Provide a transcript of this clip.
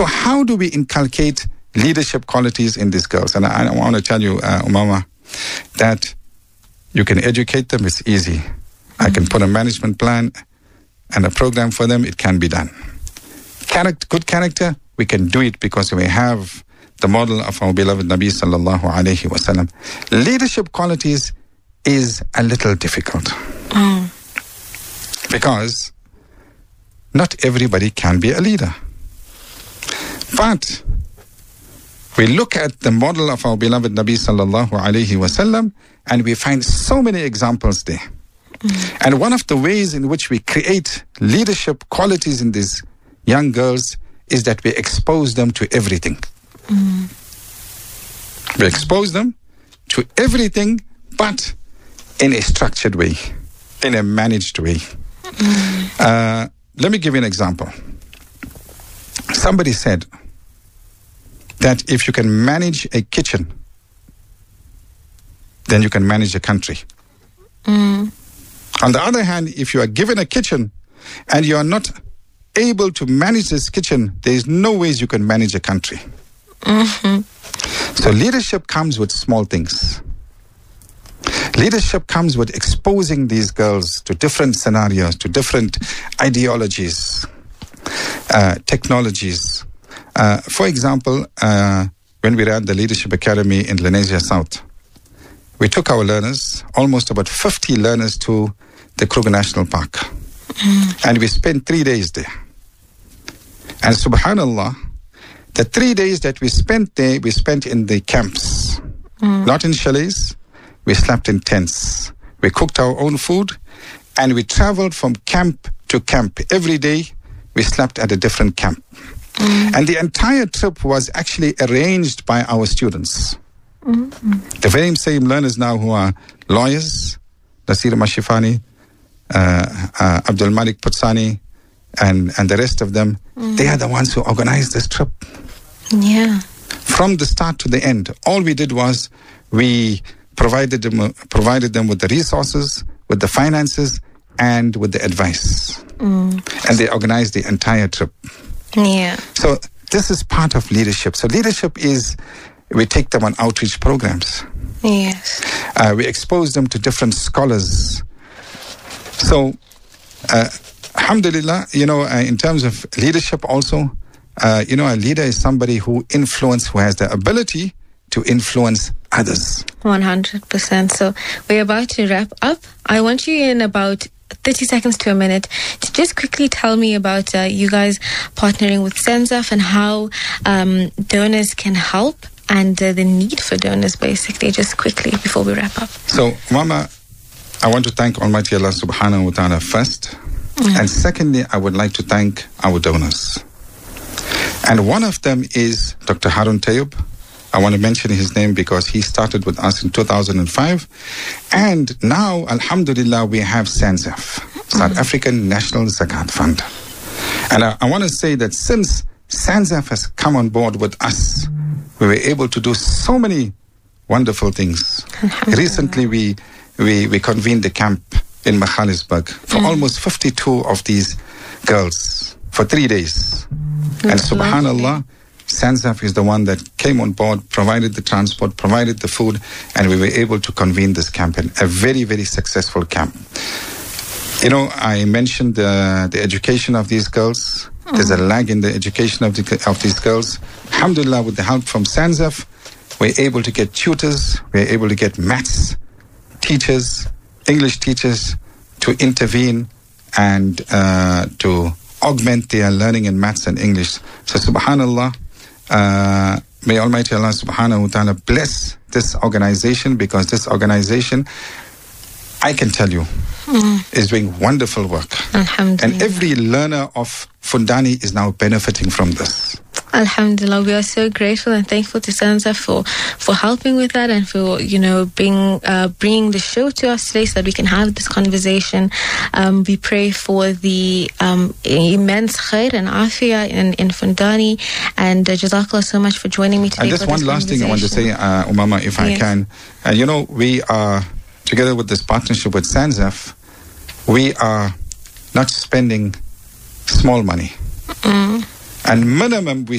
So how do we inculcate leadership qualities in these girls? And I want to tell you, Umama, that you can educate them. It's easy. I can put a management plan and a program for them. It can be done. Good character, we can do it because we have the model of our beloved Nabi sallallahu alayhi wasallam. Leadership qualities is a little difficult because not everybody can be a leader. But we look at the model of our beloved Nabi sallallahu alayhi wasallam and we find so many examples there. And one of the ways in which we create leadership qualities in these young girls is that we expose them to everything. We expose them to everything, but in a structured way, in a managed way. Let me give you an example. Somebody said that if you can manage a kitchen, then you can manage a country. On the other hand, if you are given a kitchen and you are not able to manage this kitchen, there is no ways you can manage a country. So leadership comes with small things. Leadership comes with exposing these girls to different scenarios, to different ideologies, technologies. For example, when we ran the Leadership Academy in Lenasia South, we took our learners, almost about 50 learners, to the Kruger National Park. And we spent 3 days there. And subhanallah, the 3 days that we spent there, we spent in the camps. Not in chalets. We slept in tents. We cooked our own food and we traveled from camp to camp. Every day we slept at a different camp. And the entire trip was actually arranged by our students. The very same learners now who are lawyers, Nasir Mashifani, Abdul Malik Putsani, and the rest of them, they are the ones who organized this trip. Yeah. From the start to the end, all we did was we provided them with the resources, with the finances, and with the advice. And they organized the entire trip. Yeah. So this is part of leadership. So leadership is, we take them on outreach programs. Yes. We expose them to different scholars. So, alhamdulillah, in terms of leadership also, a leader is somebody who has the ability to influence others. 100%. So we're about to wrap up. I want you in about 30 seconds to a minute to just quickly tell me about you guys partnering with SENZAF and how donors can help and the need for donors, basically, just quickly before we wrap up. So, Mama, I want to thank Almighty Allah subhanahu wa ta'ala first. And secondly, I would like to thank our donors. And one of them is Dr. Harun Tayyub. I want to mention his name because he started with us in 2005. And now, alhamdulillah, we have SENZAF, South African National Zakat Fund. And I want to say that since SENZAF has come on board with us, we were able to do so many wonderful things. Recently, we convened a camp in Magaliesburg for almost 52 of these girls for 3 days. And subhanallah, SENZAF is the one that came on board, provided the transport, provided the food, and we were able to convene this camp, in a very, very successful camp. I mentioned the education of these girls. There's a lag in the education of these girls. Alhamdulillah, with the help from SENZAF, we're able to get tutors, we're able to get maths teachers, English teachers to intervene and to augment their learning in maths and English. So subhanallah, may Almighty Allah subhanahu wa ta'ala bless this organization, because this organization, I can tell you, is doing wonderful work. Alhamdulillah. And every learner of Fundani is now benefiting from this. Alhamdulillah, we are so grateful and thankful to SENZAF for helping with that and for bringing the show to us today so that we can have this conversation. We pray for the immense khair and afiyah in Fundani, and Jazakallah so much for joining me today. And just one last thing I want to say, Umama, if I can. We are together with this partnership with SENZAF. We are not spending small money. And minimum, we